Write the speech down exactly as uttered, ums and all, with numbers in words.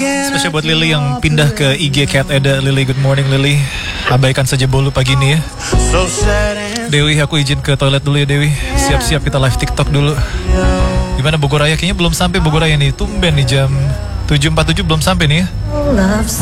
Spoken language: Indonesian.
Spesial buat Lily yang pindah ke I G Cat Eda. Lily, good morning Lily. Abaikan saja bolu pagi ini ya. Dewi, aku izin ke toilet dulu ya Dewi. Siap-siap kita live TikTok dulu. Gimana Bogor Raya? Kayaknya belum sampai Bogor Raya nih. Tumben nih jam tujuh empat puluh tujuh belum sampai nih ya.